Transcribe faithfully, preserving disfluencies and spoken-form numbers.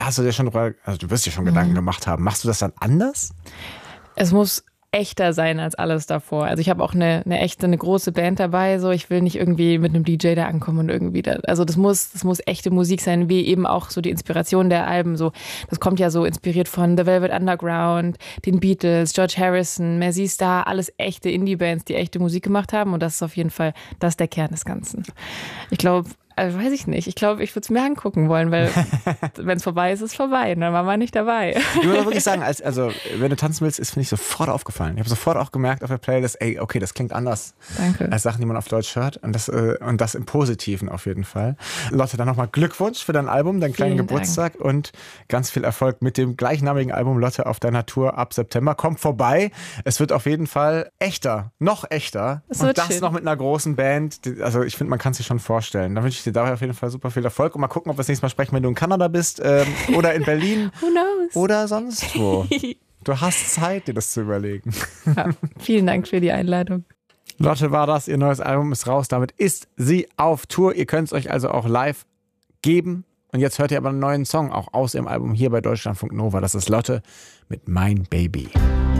hast du dir schon, also du wirst dir schon mhm. Gedanken gemacht haben. Machst du das dann anders? Es muss echter sein als alles davor. Also ich habe auch eine, eine echte, eine große Band dabei. So, ich will nicht irgendwie mit einem D J da ankommen und irgendwie da. Also das muss, das muss echte Musik sein, wie eben auch so die Inspiration der Alben. So, das kommt ja so inspiriert von The Velvet Underground, den Beatles, George Harrison, Mazzy Star, alles echte Indie-Bands, die echte Musik gemacht haben. Und das ist auf jeden Fall, das ist der Kern des Ganzen. Ich glaube, also weiß ich nicht. Ich glaube, ich würde es mir angucken wollen, weil wenn es vorbei ist, ist es vorbei. Dann war man nicht dabei. Ich muss auch wirklich sagen, als, also wenn du tanzen willst, ist, finde ich, sofort aufgefallen. Ich habe sofort auch gemerkt auf der Playlist, ey, okay, das klingt anders Danke. als Sachen, die man auf Deutsch hört. Und das, äh, und das im Positiven auf jeden Fall. Lotte, dann nochmal Glückwunsch für dein Album, deinen kleinen Vielen Geburtstag Dank. Und ganz viel Erfolg mit dem gleichnamigen Album Lotte auf deiner Tour ab September. Kommt vorbei. Es wird auf jeden Fall echter, noch echter. Es und das schön. noch mit einer großen Band. Also ich finde, man kann es sich schon vorstellen. Da wünsche ich dir dabei auf jeden Fall super viel Erfolg und mal gucken, ob wir das nächste Mal sprechen, wenn du in Kanada bist ähm, oder in Berlin. Who knows? Oder sonst wo. Du hast Zeit, dir das zu überlegen. Ja, vielen Dank für die Einladung. Lotte war das, ihr neues Album ist raus, damit ist sie auf Tour. Ihr könnt es euch also auch live geben. Und jetzt hört ihr aber einen neuen Song, auch aus ihrem Album hier bei Deutschlandfunk Nova. Das ist Lotte mit Mein Baby.